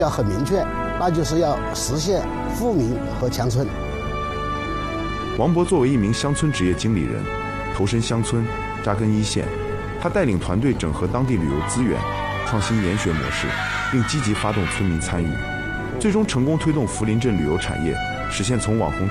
要很明确，那就是要实现富民和强村。 王博作为一名乡村职业经理人，投身乡村，扎根一线。他带领团队整合当地旅游资源，创新研学模式，并积极发动村民参与，最终成功推动福林镇旅游产业实现从网红